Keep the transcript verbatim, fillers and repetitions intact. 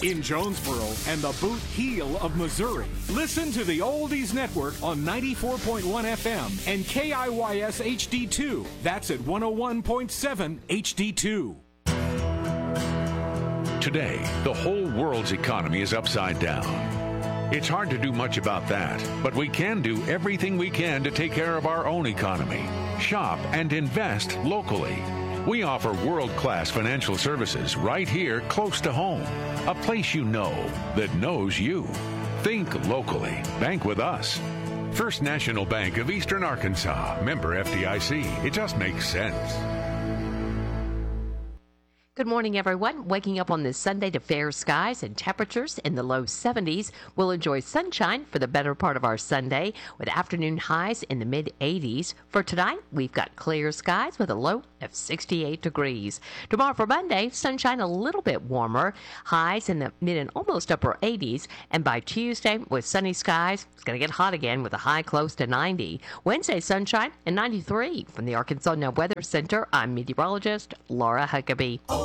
in Jonesboro and the Boot Heel of Missouri. Listen to the Oldies Network on ninety-four point one F M and K I Y S H D two. That's at one oh one point seven H D two. Today, the whole world's economy is upside down. It's hard to do much about that, but we can do everything we can to take care of our own economy. Shop and invest locally. We offer world-class financial services right here close to home. A place you know that knows you. Think locally. Bank with us. First National Bank of Eastern Arkansas. Member F D I C. It just makes sense. Good morning, everyone. Waking up on this Sunday to fair skies and temperatures in the low seventies. We'll enjoy sunshine for the better part of our Sunday with afternoon highs in the mid eighties. For tonight, we've got clear skies with a low of sixty-eight degrees. Tomorrow for Monday, sunshine a little bit warmer, highs in the mid and almost upper eighties. And by Tuesday, with sunny skies, it's going to get hot again with a high close to ninety. Wednesday, sunshine and ninety-three. From the Arkansas Now Weather Center, I'm meteorologist Laura Huckabee.